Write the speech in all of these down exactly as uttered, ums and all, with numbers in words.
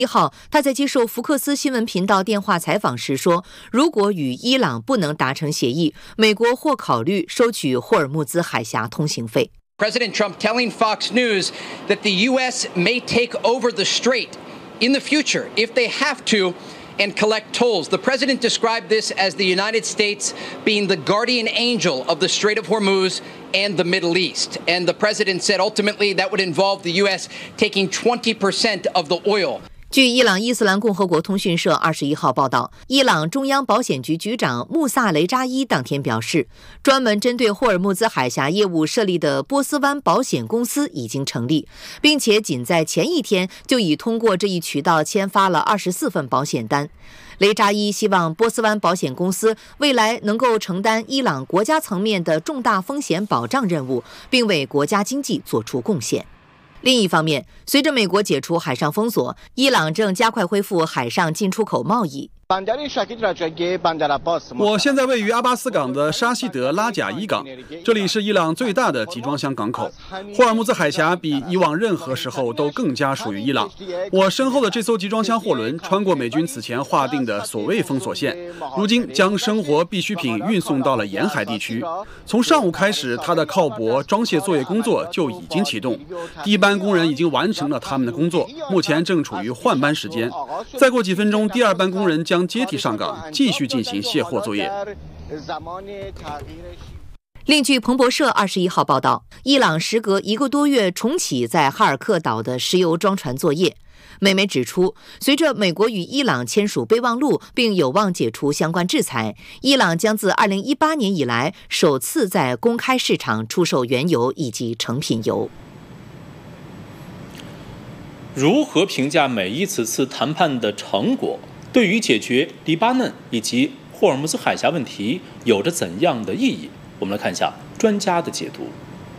一号，他在接受福克斯新闻频道电话采访时说，如果与伊朗不能达成协议，美国或考虑收取霍尔木兹海峡通行费。 President Trump telling Fox News that the U S may take over the strait in the future if they have to and collect tolls. The president described this as the United States being the guardian angel of the Strait of Hormuz and the Middle East. And the president said ultimately that would involve the U S taking twenty percent of the oil. 据伊朗伊斯兰共和国通讯社二十一号报道，伊朗中央保险局局长穆萨雷扎伊当天表示，专门针对霍尔木兹海峡业务设立的波斯湾保险公司已经成立，并且仅在前一天就已通过这一渠道签发了二十四份保险单。雷扎伊希望波斯湾保险公司未来能够承担伊朗国家层面的重大风险保障任务，并为国家经济做出贡献。另一方面，随着美国解除海上封锁，伊朗正加快恢复海上进出口贸易。 我现在位于阿巴斯港的沙希德拉贾伊港，这里是伊朗最大的集装箱港口。霍尔木兹海峡比以往任何时候都更加属于伊朗。我身后的这艘集装箱货轮穿过美军此前划定的所谓封锁线，如今将生活必需品运送到了沿海地区。从上午开始，它的靠泊装卸作业工作就已经启动，第一班工人已经完成了他们的工作，目前正处于换班时间。再过几分钟，第二班工人将接替上岗，继续进行卸货作业。 另据彭博社二十一号报道，伊朗时隔一个多月重启在哈尔克岛的石油装船作业。美媒指出，随着美国与伊朗签署备忘录，并有望解除相关制裁，伊朗将自二零一八年以来首次在公开市场出售原油以及成品油。 如何评价美伊此次谈判的成果？对于解决黎巴嫩以及霍尔木兹海峡问题有着怎样的意义？我们来看一下专家的解读。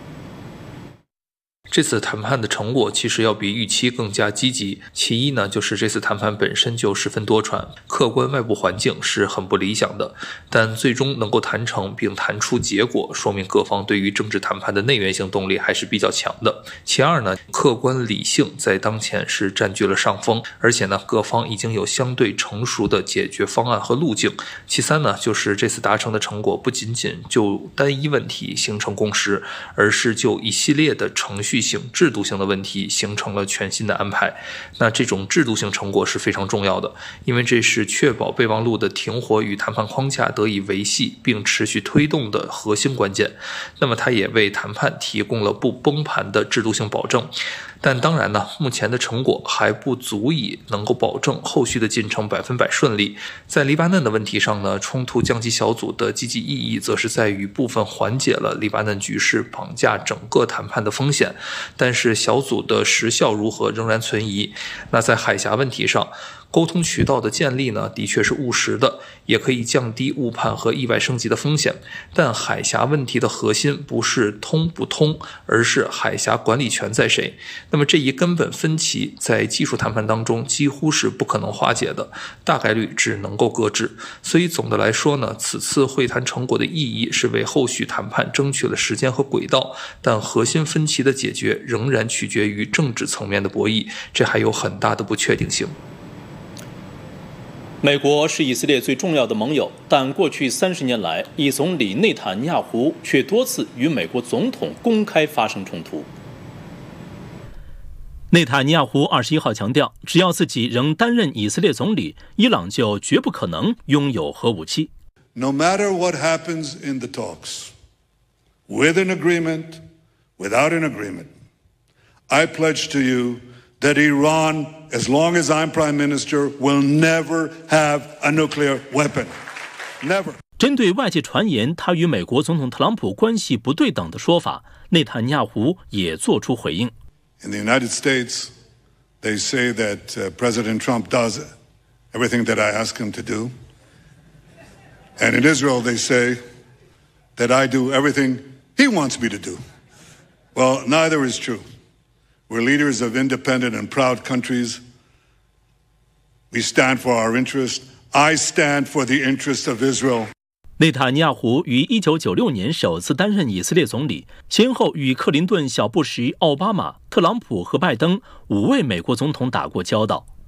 这次谈判的成果其实要比预期更加积极。其一呢，就是这次谈判本身就十分多舛，客观外部环境是很不理想的，但最终能够谈成并谈出结果，说明各方对于政治谈判的内源性动力还是比较强的。其二呢，客观理性在当前是占据了上风，而且呢，各方已经有相对成熟的解决方案和路径。其三呢，就是这次达成的成果不仅仅就单一问题形成共识，而是就一系列的程序性制度性的问题形成了全新的安排。那这种制度性成果是非常重要的，因为这是确保备忘录的停火与谈判框架得以维系并持续推动的核心关键。那么它也为谈判提供了不崩盘的制度性保证。但当然呢，目前的成果还不足以能够保证后续的进程百分百顺利。在黎巴嫩的问题上呢，冲突降级小组的积极意义则是在于部分缓解了黎巴嫩局势绑架整个谈判的风险，但是小组的实效如何仍然存疑。那在海峡问题上，沟通渠道的建立呢，的确是务实的，也可以降低误判和意外升级的风险。但海峡问题的核心不是通不通，而是海峡管理权在谁。那么这一根本分歧在技术谈判当中几乎是不可能化解的，大概率只能够搁置。所以总的来说呢，此次会谈成果的意义是为后续谈判争取了时间和轨道，但核心分歧的解决仍然取决于政治层面的博弈，这还有很大的不确定性。 美国是以色列最重要的盟友，但过去三十年来，以总理内塔尼亚胡却多次与美国总统公开发生冲突。 内塔尼亚胡二十一号强调，只要自己仍担任以色列总理，伊朗就绝不可能拥有核武器。 No matter what happens in the talks, with an agreement, without an agreement, I pledge to you that Iran, as long as I'm Prime Minister, will never have a nuclear weapon. Never. 针对外界传言他与美国总统特朗普关系不对等的说法，内塔尼亚胡也做出回应。 In the United States, they say that uh, President Trump does everything that I ask him to do. And in Israel, they say that I do everything he wants me to do. Well, neither is true. We're leaders of independent and proud countries. We stand for our interest. I stand for the interest of Israel. 内塔尼亚胡于一九九六年首次担任以色列总理，先后与克林顿、小布什、奥巴马、特朗普和拜登五位美国总统打过交道。